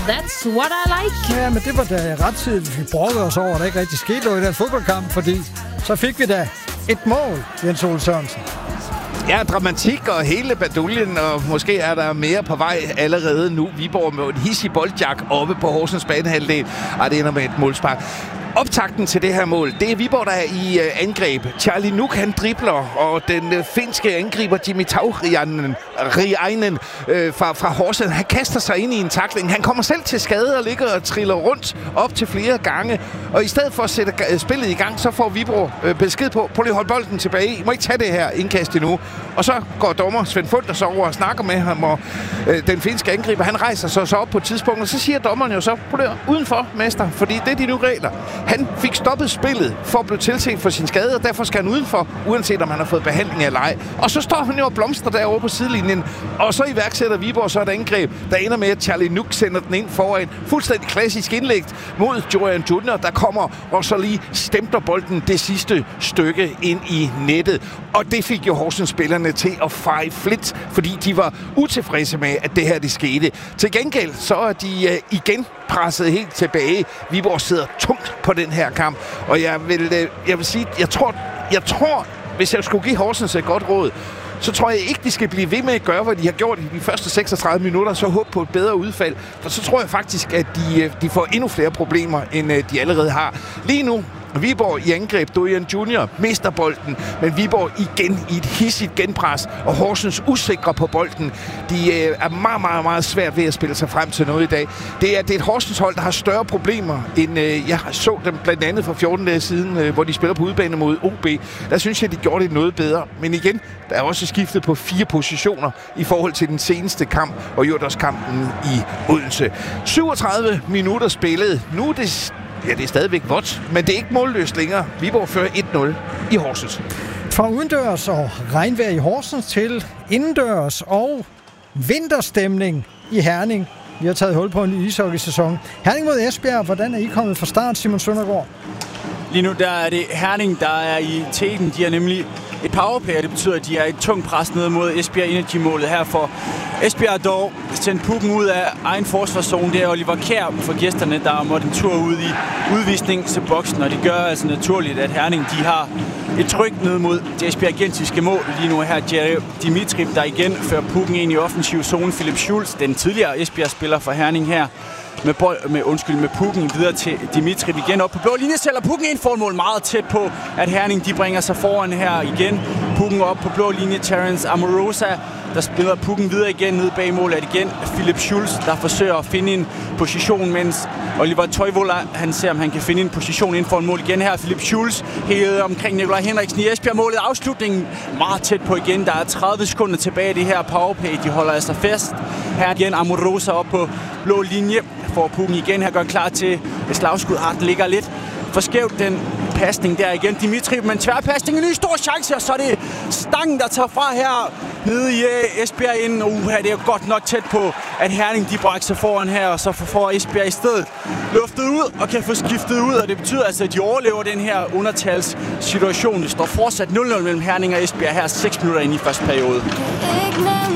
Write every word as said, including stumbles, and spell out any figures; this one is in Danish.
That's what I like. Ja, men det var da ret tid, vi fik brokket os over, at der ikke rigtig skete noget i den fodboldkamp, fordi så fik vi da et mål, Jens Ole Sørensen. Ja, dramatik og hele baduljen, og måske er der mere på vej allerede nu. Viborg med en hissig boldjak oppe på Horsens banehalvdel. Ej, det ender med et målspark. Optakten til det her mål, det er Viborg, der er i uh, angreb. Charlie Nuk, han dribler, og den uh, finske angriber Jimmy Tauriainen Riainen uh, fra, fra Horsens, han kaster sig ind i en tackling. Han kommer selv til skade og ligger og triller rundt op til flere gange. Og i stedet for at sætte uh, spillet i gang, så får Viborg uh, besked på, prøv lige at holde bolden tilbage. I må ikke tage det her indkast endnu. Og så går dommer Svend Funder så over og snakker med ham, og uh, den finske angriber, han rejser sig så op på et tidspunkt, og så siger dommeren jo så, prøv lige udenfor, mester, fordi det er de nu regler. Han fik stoppet spillet for at blive tilset for sin skade, og derfor skal han udenfor, uanset om han har fået behandling eller ej. Og så står han jo og blomstrer derovre på sidelinjen, og så iværksætter Viborg så et angreb, der ender med, at Charlie Nuk sender den ind foran. Fuldstændig klassisk indlæg mod Johan Junior, der kommer og så lige stemter bolden det sidste stykke ind i nettet. Og det fik jo Horsens-spillerne til at feje flit, fordi de var utilfredse med, at det her det skete. Til gengæld så er de uh, igen presset helt tilbage. Viborg sidder tungt på den her kamp, og jeg vil, uh, jeg vil sige, jeg tror, jeg tror, hvis jeg skulle give Horsens et godt råd, så tror jeg ikke, de skal blive ved med at gøre, hvad de har gjort i de første seksogtredive minutter, så håbe på et bedre udfald. For så tror jeg faktisk, at de, de får endnu flere problemer, end de allerede har. Lige nu, Viborg i angreb, Dorian Junior mister bolden, men Viborg igen i et hissigt genpres, og Horsens usikre på bolden. De øh, er meget, meget, meget svært ved at spille sig frem til noget i dag. Det er, det er et Horsens hold, der har større problemer, end øh, jeg så dem blandt andet for fjorten dage siden, øh, hvor de spiller på udebane mod O B. Der synes jeg, de gjorde det noget bedre. Men igen, der er også skiftet på fire positioner i forhold til den seneste kamp, og Jordås-kampen i Odense. syvogtredive minutter spillet. Nu er det Ja, det er stadigvæk vådt, men det er ikke målløst længere. Viborg fører et nul i Horsens. Fra udendørs og regnvejr i Horsens til indendørs og vinterstemning i Herning. Vi har taget hul på en ishockey-sæson. Herning mod Esbjerg, hvordan er I kommet fra start, Simon Søndergaard? Lige nu der er det Herning, der er i teten. De er nemlig et powerplay, det betyder, at de er et tungt pres ned mod Esbjerg Energy-målet her for Esbjerg dog sendt pukken ud af egen forsvarszone. Det er Oliver Kjær for gæsterne, der måtte en tur ud i udvisning til boksen, og det gør altså naturligt, at Herning de har et tryk ned mod det esbjergensiske mål. Lige nu er her Jerry Dimitri, der igen fører pukken ind i offensiv zone. Philip Schulz, den tidligere Esbjerg-spiller for Herning her, med, bold, med, undskyld, med pukken videre til Dimitri igen op på blå linje, sælger pukken ind for mål meget tæt på, at Herning de bringer sig foran her igen. Pukken op på blå linje, Terence Amorosa, der spiller pukken videre igen ned bag målet, at igen Philip Schulz, der forsøger at finde en position, mens Oliver Toivola, han ser, om han kan finde en position inden for en mål igen her. Philip Schulz helt omkring Nikolaj Henriksen i Esbjerg målet. Afslutningen meget tæt på igen. Der er tredive sekunder tilbage i det her powerplay. De holder altså fast. Her igen Amorosa op på blå linje. Får pukken igen her, gør klar til et slagskud. Ah, den ligger lidt for skævt, den pasning der igen. Dimitri, men tværpasning, en ny stor chance, og så er det Stangen, der tager fra her nede i uh, Esbjerg inden. Uh, det er jo godt nok tæt på, at Herning de brækker sig foran her, og så får Esbjerg i stedet luftet ud og kan få skiftet ud, og det betyder altså, at de overlever den her undertalssituation. Det står fortsat nul nul mellem Herning og Esbjerg her seks minutter ind i første periode.